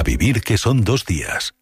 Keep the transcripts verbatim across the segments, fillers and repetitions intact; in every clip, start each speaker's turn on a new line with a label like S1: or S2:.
S1: A vivir que son dos días.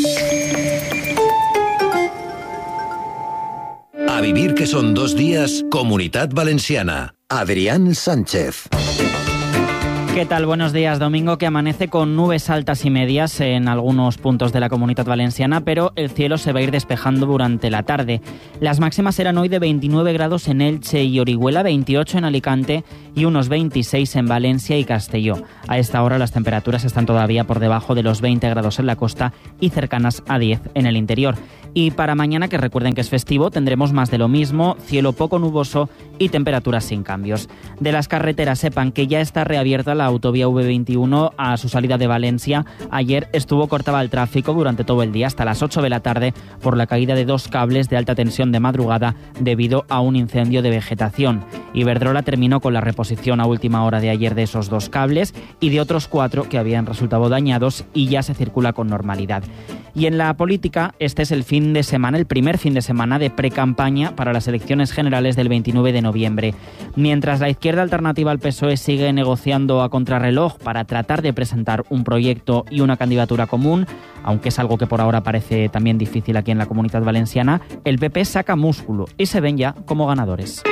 S2: A vivir que son dos días, Comunitat Valenciana. Adrián Sánchez.
S3: ¿Qué tal? Buenos días. Domingo que amanece con nubes altas y medias en algunos puntos de la Comunitat Valenciana, pero el cielo se va a ir despejando durante la tarde. Las máximas serán hoy de veintinueve grados en Elche y Orihuela, veintiocho en Alicante y unos veintiséis en Valencia y Castelló. A esta hora las temperaturas están todavía por debajo de los veinte grados en la costa y cercanas a diez en el interior. Y para mañana, que recuerden que es festivo, tendremos más de lo mismo, cielo poco nuboso y temperaturas sin cambios. De las carreteras, sepan que ya está reabierta la autovía V veintiuno a su salida de Valencia. Ayer estuvo cortada el tráfico durante todo el día hasta las ocho de la tarde por la caída de dos cables de alta tensión de madrugada debido a un incendio de vegetación. Iberdrola terminó con la reposición a última hora de ayer de esos dos cables y de otros cuatro que habían resultado dañados, y ya se circula con normalidad. Y en la política, este es el fin de semana, el primer fin de semana de precampaña para las elecciones generales del veintinueve de noviembre. Mientras la izquierda alternativa al P S O E sigue negociando a contrarreloj para tratar de presentar un proyecto y una candidatura común, aunque es algo que por ahora parece también difícil aquí en la Comunitat Valenciana, el P P saca músculo y se ven ya como ganadores.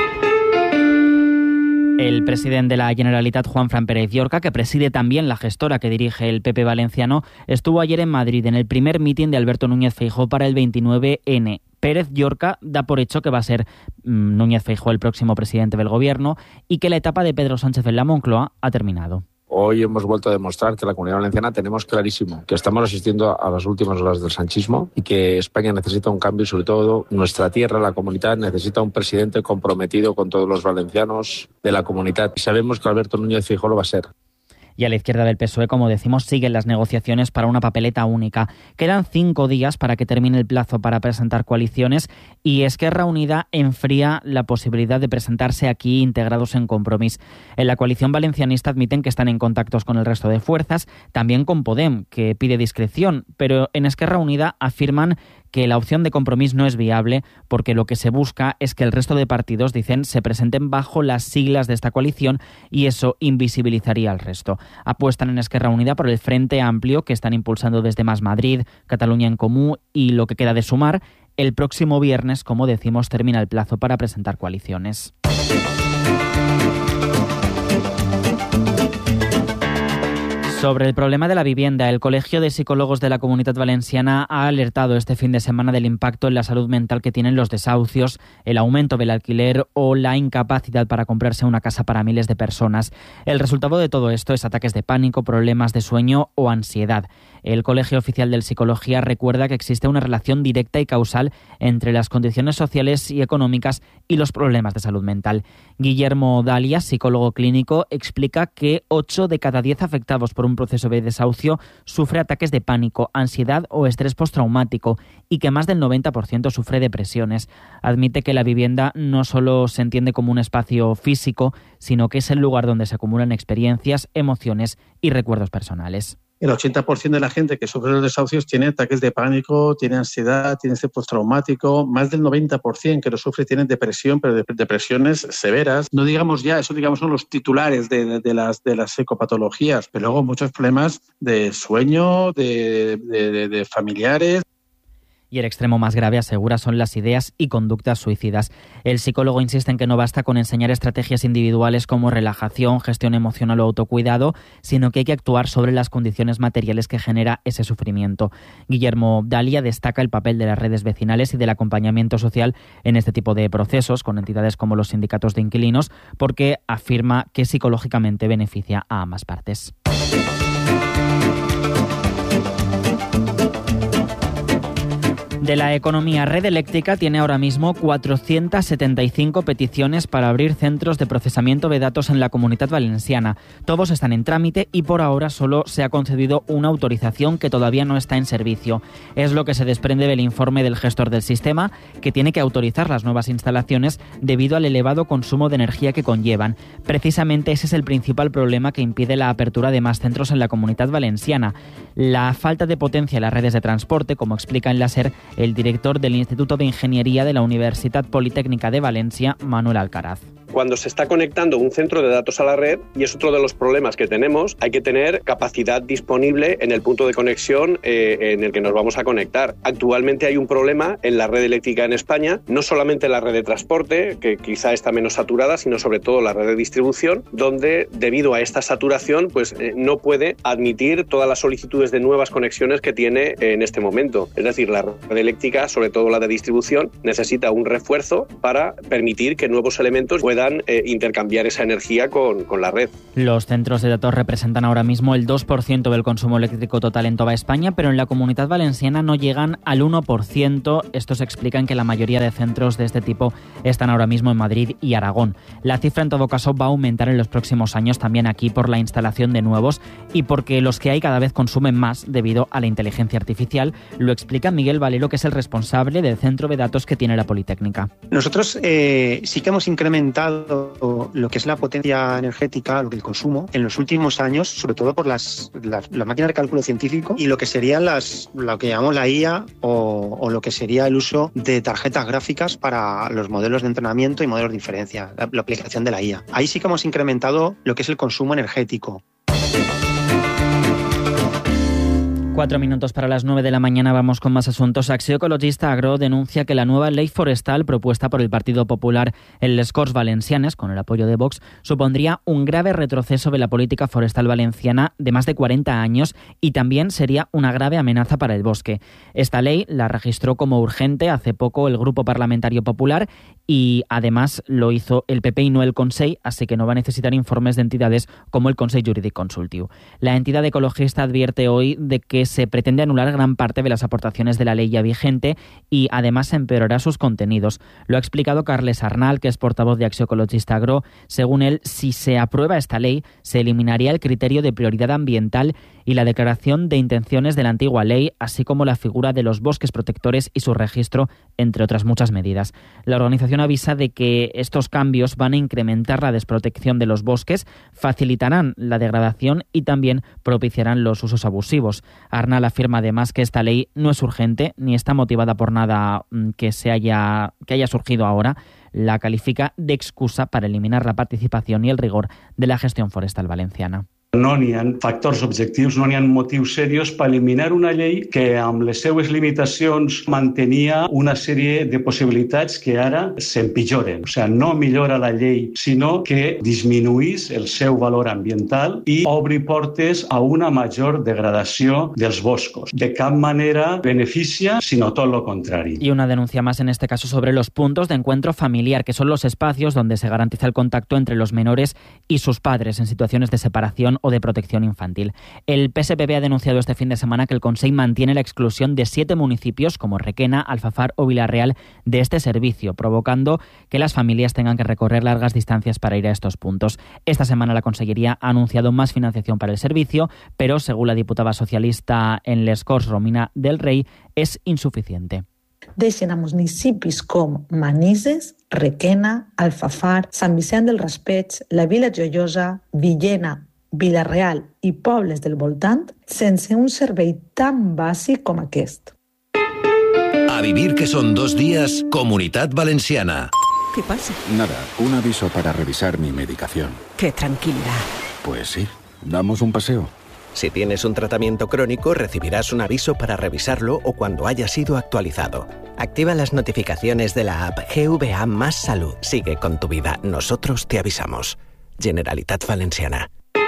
S3: El presidente de la Generalitat, Juanfran Pérez Llorca, que preside también la gestora que dirige el P P valenciano, estuvo ayer en Madrid en el primer mitin de Alberto Núñez Feijóo para el veintinueve ene. Pérez Llorca da por hecho que va a ser mmm, Núñez Feijóo el próximo presidente del gobierno y que la etapa de Pedro Sánchez en la Moncloa ha terminado.
S4: Hoy hemos vuelto a demostrar que la Comunidad Valenciana tenemos clarísimo que estamos asistiendo a las últimas horas del sanchismo y que España necesita un cambio, y sobre todo nuestra tierra, la comunidad, necesita un presidente comprometido con todos los valencianos de la comunidad. Y sabemos que Alberto Núñez Feijóo lo va a ser.
S3: Y a la izquierda del P S O E, como decimos, siguen las negociaciones para una papeleta única. Quedan cinco días para que termine el plazo para presentar coaliciones, y Esquerra Unida enfría la posibilidad de presentarse aquí integrados en Compromís. En la coalición valencianista admiten que están en contactos con el resto de fuerzas, también con Podem, que pide discreción, pero en Esquerra Unida afirman que la opción de Compromís no es viable porque lo que se busca es que el resto de partidos, dicen, se presenten bajo las siglas de esta coalición, y eso invisibilizaría al resto. Apuestan en Esquerra Unida por el Frente Amplio, que están impulsando desde Más Madrid, Cataluña en Comú y lo que queda de Sumar. El próximo viernes, como decimos, termina el plazo para presentar coaliciones. Sobre el problema de la vivienda, el Colegio de Psicólogos de la Comunitat Valenciana ha alertado este fin de semana del impacto en la salud mental que tienen los desahucios, el aumento del alquiler o la incapacidad para comprarse una casa para miles de personas. El resultado de todo esto es ataques de pánico, problemas de sueño o ansiedad. El Colegio Oficial de Psicología recuerda que existe una relación directa y causal entre las condiciones sociales y económicas y los problemas de salud mental. Guillermo Dalia, psicólogo clínico, explica que ocho de cada diez afectados por un proceso de desahucio sufre ataques de pánico, ansiedad o estrés postraumático, y que más del noventa por ciento sufre depresiones. Admite que la vivienda no solo se entiende como un espacio físico, sino que es el lugar donde se acumulan experiencias, emociones y recuerdos personales.
S5: El ochenta por ciento de la gente que sufre los desahucios tiene ataques de pánico, tiene ansiedad, tiene estrés postraumático. Más del noventa por ciento que lo sufre tienen depresión, pero de, depresiones severas. No digamos ya, eso digamos son los titulares de, de, de, las, de las psicopatologías, pero luego muchos problemas de sueño, de, de, de, de familiares.
S3: Y el extremo más grave, asegura, son las ideas y conductas suicidas. El psicólogo insiste en que no basta con enseñar estrategias individuales como relajación, gestión emocional o autocuidado, sino que hay que actuar sobre las condiciones materiales que genera ese sufrimiento. Guillermo Dalia destaca el papel de las redes vecinales y del acompañamiento social en este tipo de procesos, con entidades como los sindicatos de inquilinos, porque afirma que psicológicamente beneficia a ambas partes. De la economía, Red Eléctrica tiene ahora mismo cuatrocientas setenta y cinco peticiones para abrir centros de procesamiento de datos en la Comunitat Valenciana. Todos están en trámite y por ahora solo se ha concedido una autorización que todavía no está en servicio. Es lo que se desprende del informe del gestor del sistema, que tiene que autorizar las nuevas instalaciones debido al elevado consumo de energía que conllevan. Precisamente ese es el principal problema que impide la apertura de más centros en la Comunitat Valenciana. La falta de potencia en las redes de transporte, como explica en la SER el director del Instituto de Ingeniería de la Universitat Politécnica de Valencia, Manuel Alcaraz.
S6: cuando se está conectando un centro de datos a la red, y es otro de los problemas que tenemos, hay que tener capacidad disponible en el punto de conexión eh, en el que nos vamos a conectar. Actualmente hay un problema en la red eléctrica en España, no solamente la red de transporte, que quizá está menos saturada, sino sobre todo la red de distribución, donde debido a esta saturación pues eh, no puede admitir todas las solicitudes de nuevas conexiones que tiene en este momento. Es decir, la red eléctrica, sobre todo la de distribución, necesita un refuerzo para permitir que nuevos elementos puedan eh, intercambiar esa energía con, con la red.
S3: Los centros de datos representan ahora mismo el dos por ciento del consumo eléctrico total en toda España, pero en la Comunidad Valenciana no llegan al uno por ciento. Esto se explica en que la mayoría de centros de este tipo están ahora mismo en Madrid y Aragón. La cifra en todo caso va a aumentar en los próximos años también aquí por la instalación de nuevos y porque los que hay cada vez consumen más debido a la inteligencia artificial. Lo explica Miguel Valero, que es el responsable del centro de datos que tiene la Politécnica.
S7: Nosotros eh, sí que hemos incrementado lo que es la potencia energética, lo que el consumo, en los últimos años, sobre todo por las, las, las máquinas de cálculo científico y lo que serían las, lo que llamamos la I A o, o lo que sería el uso de tarjetas gráficas para los modelos de entrenamiento y modelos de inferencia, la, la aplicación de la I A. Ahí sí que hemos incrementado lo que es el consumo energético.
S3: Cuatro minutos para las nueve de la mañana, vamos con más asuntos. Acció Ecologista Agro denuncia que la nueva ley forestal propuesta por el Partido Popular en les Corts Valencianes, con el apoyo de Vox, supondría un grave retroceso de la política forestal valenciana de más de cuarenta años y también sería una grave amenaza para el bosque. Esta ley la registró como urgente hace poco el Grupo Parlamentario Popular y además lo hizo el P P y no el Consell, así que no va a necesitar informes de entidades como el Consell Jurídic Consultiu. La entidad ecologista advierte hoy de que se pretende anular gran parte de las aportaciones de la ley ya vigente y además empeorará sus contenidos. Lo ha explicado Carles Arnal, que es portavoz de Acció Ecologista Agro. Según él, si se aprueba esta ley, se eliminaría el criterio de prioridad ambiental y la declaración de intenciones de la antigua ley, así como la figura de los bosques protectores y su registro, entre otras muchas medidas. La organización avisa de que estos cambios van a incrementar la desprotección de los bosques, facilitarán la degradación y también propiciarán los usos abusivos. Arnal afirma además que esta ley no es urgente ni está motivada por nada que, se haya, que haya surgido ahora. La califica de excusa para eliminar la participación y el rigor de la gestión forestal valenciana.
S8: No n'hi ha factors objectius, no n'hi ha motius serios per eliminar una llei que amb les seues limitacions mantenia una sèrie de possibilitats que ara s'empitjoren. O sigui, no millora la llei, sinó que disminuís el seu valor ambiental i obri portes a una major degradació dels boscos. De cap manera beneficia, sinó tot lo contrari.
S3: Y una denuncia más en este caso sobre los puntos de encuentro familiar, que son los espacios donde se garantiza el contacto entre los menores y sus padres en situaciones de separación o de protección infantil. El P S P B ha denunciado este fin de semana que el Consell mantiene la exclusión de siete municipios como Requena, Alfafar o Vilareal de este servicio, provocando que las familias tengan que recorrer largas distancias para ir a estos puntos. Esta semana la Consellería ha anunciado más financiación para el servicio, pero según la diputada socialista en les Corts, Romina del Rey, es insuficiente.
S9: Deixen a municipis com Manises, Requena, Alfafar, Sant Vicent del Raspeig, la Vila Joiosa, Villena, Vilareal i pobles del voltant sense un servei tan bàsic com aquest.
S2: A vivir que son dos días, Comunidad Valenciana.
S10: ¿Qué pasa?
S11: Nada, un aviso para revisar mi medicación.
S10: Qué tranquilidad.
S11: Pues sí, damos un paseo.
S12: Si tienes un tratamiento crónico, recibirás un aviso para revisarlo o cuando haya sido actualizado. Activa las notificaciones de la app G V A Más Salud. Sigue con tu vida. Nosotros te avisamos. Generalitat Valenciana.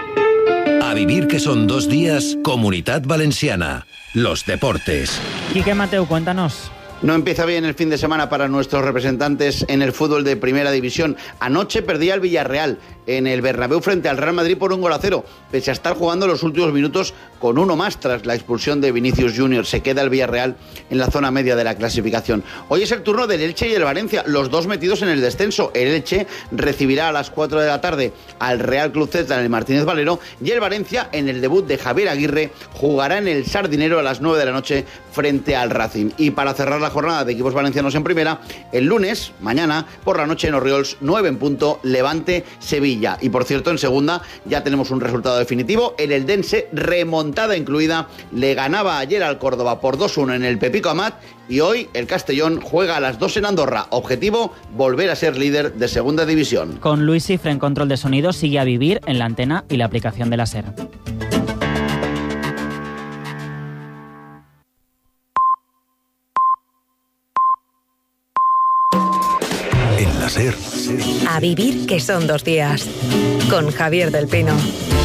S2: A vivir que son dos días, Comunidad Valenciana. Los deportes.
S3: Quique Mateu, cuéntanos.
S13: No empieza bien el fin de semana para nuestros representantes en el fútbol de Primera División. Anoche perdía el Villarreal en el Bernabéu frente al Real Madrid por un gol a cero, pese a estar jugando los últimos minutos con uno más tras la expulsión de Vinicius Junior. Se queda el Villarreal en la zona media de la clasificación. Hoy es el turno del Elche y el Valencia, los dos metidos en el descenso. El Elche recibirá a las cuatro de la tarde al Real Club Celta en el Martínez Valero y el Valencia, en el debut de Javier Aguirre, jugará en el Sardinero a las nueve de la noche frente al Racing. Y para cerrar la jornada de equipos valencianos en primera. El lunes, mañana, por la noche en Orriols, nueve en punto, Levante-Sevilla. Y por cierto, en segunda ya tenemos un resultado definitivo. El Eldense, remontada incluida, le ganaba ayer al Córdoba por dos uno en el Pepico Amat. Y hoy el Castellón juega a las dos en Andorra. Objetivo, volver a ser líder de segunda división.
S3: Con Luis Cifre en control de sonido, sigue a vivir en la antena y la aplicación de la SER.
S1: En la SER.
S10: A vivir, que son dos días. Con Javier del Pino.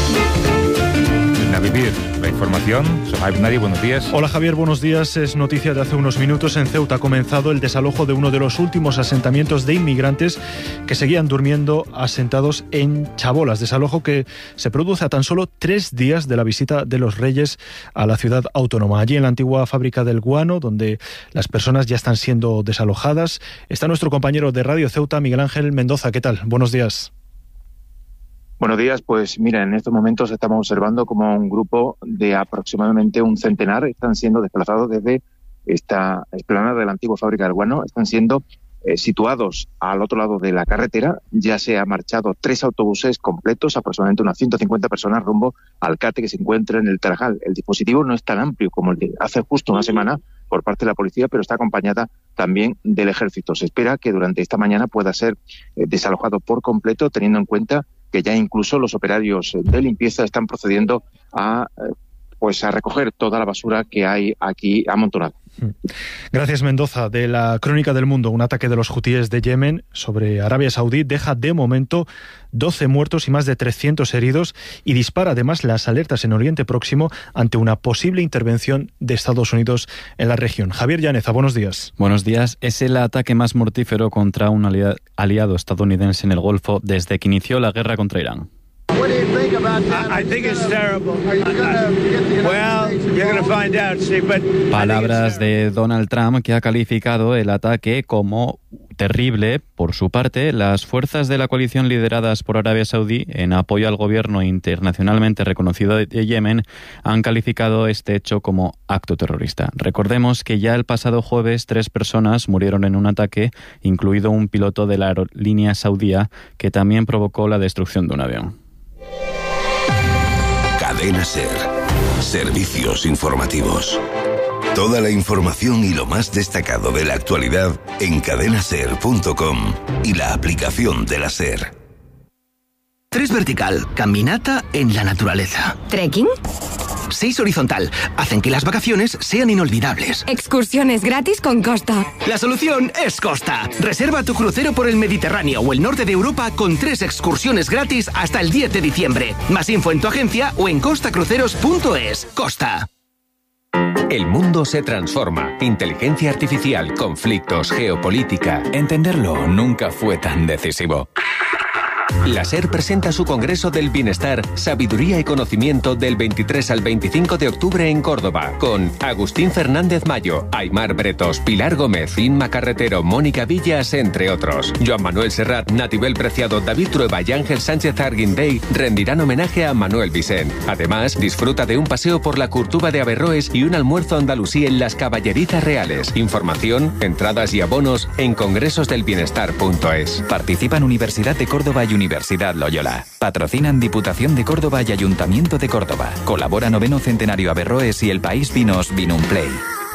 S14: A vivir, la información. Sohaib Nadi, buenos días.
S15: Hola Javier, buenos días. Es noticia de hace unos minutos. En Ceuta ha comenzado el desalojo de uno de los últimos asentamientos de inmigrantes que seguían durmiendo asentados en Chabolas. Desalojo que se produce a tan solo tres días de la visita de los Reyes a la ciudad autónoma. Allí en la antigua fábrica del Guano, donde las personas ya están siendo desalojadas, está nuestro compañero de Radio Ceuta, Miguel Ángel Mendoza. ¿Qué tal? Buenos días.
S16: Buenos días, pues mira, en estos momentos estamos observando como un grupo de aproximadamente un centenar están siendo desplazados desde esta explanada de la antigua fábrica del Guano, están siendo eh, situados al otro lado de la carretera. Ya se han marchado tres autobuses completos, aproximadamente unas ciento cincuenta personas rumbo al CATE que se encuentra en el Tarajal. El dispositivo no es tan amplio como el de hace justo una semana por parte de la policía, pero está acompañada también del ejército. Se espera que durante esta mañana pueda ser eh, desalojado por completo, teniendo en cuenta que ya incluso los operarios de limpieza están procediendo a, pues, a recoger toda la basura que hay aquí amontonada.
S15: Gracias, Mendoza. De la Crónica del Mundo, un ataque de los hutíes de Yemen sobre Arabia Saudí deja de momento doce muertos y más de trescientos heridos y dispara además las alertas en Oriente Próximo ante una posible intervención de Estados Unidos en la región. Javier Llaneza, buenos días.
S17: Buenos días. Es el ataque más mortífero contra un aliado estadounidense en el Golfo desde que inició la guerra contra Irán. Palabras de Donald Trump, que ha calificado el ataque como terrible. Por su parte, las fuerzas de la coalición lideradas por Arabia Saudí, en apoyo al gobierno internacionalmente reconocido de Yemen, han calificado este hecho como acto terrorista. Recordemos que ya el pasado jueves tres personas murieron en un ataque, incluido un piloto de la aerolínea saudía, que también provocó la destrucción de un avión.
S1: Cadena SER. Servicios informativos. Toda la información y lo más destacado de la actualidad en cadena ser punto com y la aplicación de la SER.
S18: Tres vertical, caminata en la naturaleza.
S10: ¿Trekking?
S18: Seis horizontal, hacen que las vacaciones sean inolvidables.
S10: Excursiones gratis con Costa.
S18: La solución es Costa. Reserva tu crucero por el Mediterráneo o el norte de Europa con tres excursiones gratis hasta el diez de diciembre. Más info en tu agencia o en costa cruceros punto es. Costa.
S19: El mundo se transforma. Inteligencia artificial, conflictos, geopolítica. Entenderlo nunca fue tan decisivo. La SER presenta su Congreso del Bienestar, Sabiduría y Conocimiento del veintitrés al veinticinco de octubre en Córdoba, con Agustín Fernández Mayo, Aymar Bretos, Pilar Gómez, Inma Carretero, Mónica Villas, entre otros. Joan Manuel Serrat, Natibel Preciado, David Trueba y Ángel Sánchez Arguindey rendirán homenaje a Manuel Vicent. Además, disfruta de un paseo por la Curtuba de Averroes y un almuerzo andalusí en las Caballerizas Reales. Información, entradas y abonos en congresos del bienestar punto es.
S20: Participan Universidad de Córdoba y Universidad Loyola. Patrocinan Diputación de Córdoba y Ayuntamiento de Córdoba. Colabora Noveno Centenario Averroes y El País Vinos Vinumplay.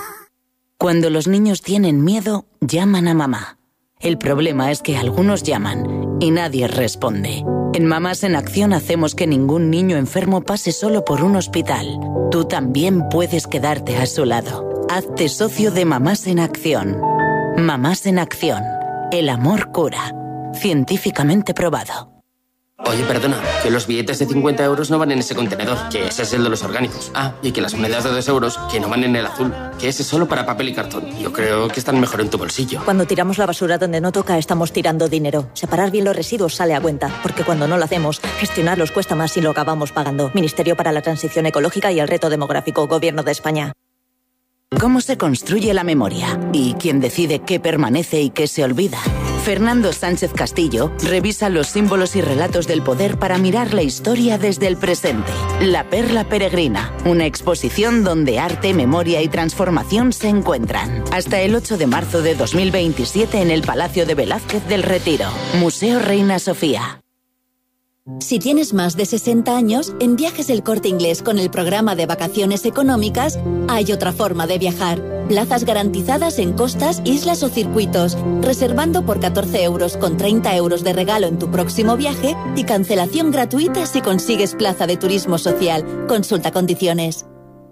S21: Cuando los niños tienen miedo, llaman a mamá. El problema es que algunos llaman y nadie responde. En Mamás en Acción hacemos que ningún niño enfermo pase solo por un hospital. Tú también puedes quedarte a su lado. Hazte socio de Mamás en Acción. Mamás en Acción. El amor cura. Científicamente probado.
S22: Oye, perdona, que los billetes de cincuenta euros no van en ese contenedor, que ese es el de los orgánicos. Ah, y que las monedas de dos euros, que no van en el azul, que ese es solo para papel y cartón. Yo creo que están mejor en tu bolsillo.
S23: Cuando tiramos la basura donde no toca, estamos tirando dinero. Separar bien los residuos sale a cuenta, porque cuando no lo hacemos, gestionarlos cuesta más y lo acabamos pagando. Ministerio para la Transición Ecológica y el Reto Demográfico, Gobierno de España.
S21: ¿Cómo se construye la memoria? ¿Y quién decide qué permanece y qué se olvida? Fernando Sánchez Castillo revisa los símbolos y relatos del poder para mirar la historia desde el presente. La Perla Peregrina, una exposición donde arte, memoria y transformación se encuentran. Hasta el ocho de marzo de dos mil veintisiete en el Palacio de Velázquez del Retiro. Museo Reina Sofía.
S4: Si tienes más de sesenta años, en Viajes El Corte Inglés con el programa de vacaciones económicas hay otra forma de viajar. Plazas garantizadas en costas, islas o circuitos, reservando por catorce euros con treinta euros de regalo en tu próximo viaje y cancelación gratuita si consigues plaza de turismo social. Consulta condiciones.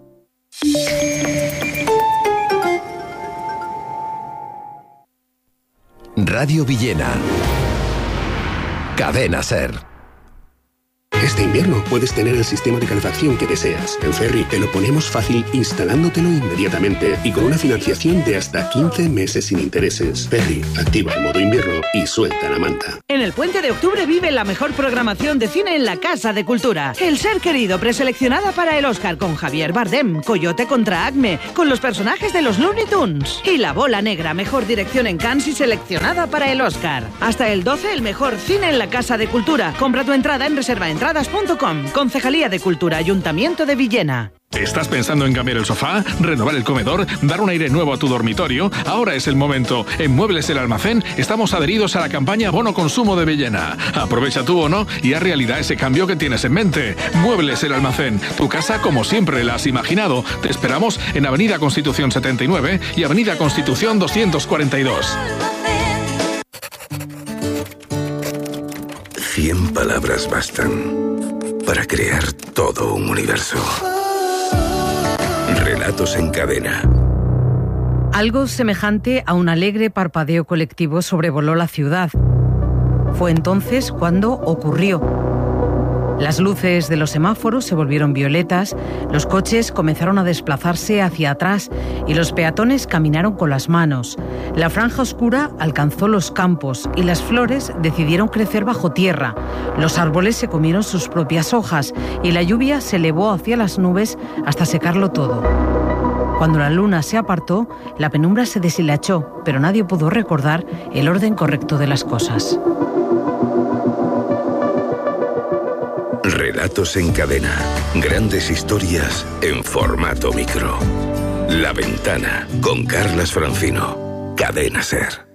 S2: Radio Villena. Cadena SER.
S5: Este invierno puedes tener el sistema de calefacción que deseas. En Ferri te lo ponemos fácil instalándotelo inmediatamente y con una financiación de hasta quince meses sin intereses. Ferri, activa el modo invierno y suelta la manta.
S6: En el Puente de Octubre vive la mejor programación de cine en la Casa de Cultura. El Ser Querido, preseleccionada para el Oscar con Javier Bardem, Coyote contra Acme, con los personajes de los Looney Tunes. Y La Bola Negra, mejor dirección en Cannes y seleccionada para el Oscar. Hasta el doce, el mejor cine en la Casa de Cultura. Compra tu entrada en reserva entradas punto com. Concejalía de Cultura, Ayuntamiento de Villena.
S24: ¿Estás pensando en cambiar el sofá, renovar el comedor, dar un aire nuevo a tu dormitorio? Ahora es el momento. En Muebles El Almacén estamos adheridos a la campaña Bono Consumo de Villena. Aprovecha tu bono y haz realidad ese cambio que tienes en mente. Muebles El Almacén, tu casa como siempre la has imaginado. Te esperamos en Avenida Constitución setenta y nueve y Avenida Constitución doscientos cuarenta y dos.
S1: Cien palabras bastan para crear todo un universo. Relatos en cadena.
S6: Algo semejante a un alegre parpadeo colectivo sobrevoló la ciudad. Fue entonces cuando ocurrió. Las luces de los semáforos se volvieron violetas, los coches comenzaron a desplazarse hacia atrás y los peatones caminaron con las manos. La franja oscura alcanzó los campos y las flores decidieron crecer bajo tierra. Los árboles se comieron sus propias hojas y la lluvia se elevó hacia las nubes hasta secarlo todo. Cuando la luna se apartó, la penumbra se deshilachó, pero nadie pudo recordar el orden correcto de las cosas.
S1: Relatos en cadena. Grandes historias en formato micro. La Ventana con Carlas Francino. Cadena SER.